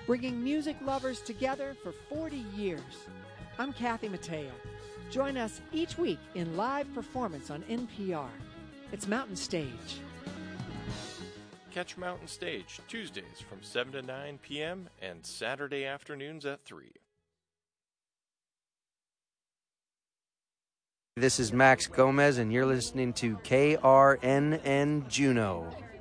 bringing music lovers together for 40 years. I'm Kathy Mateo. Join us each week in live performance on NPR. It's Mountain Stage. Catch Mountain Stage Tuesdays from 7 to 9 p.m. and Saturday afternoons at 3. This is Max Gomez, and you're listening to KRNN Juneau.